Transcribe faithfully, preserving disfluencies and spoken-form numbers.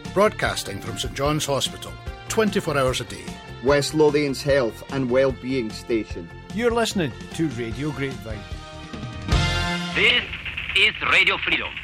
broadcasting from St John's Hospital, twenty-four hours a day. West Lothian's health and well-being station. You're listening to Radio Grapevine. This is Radio Freedom.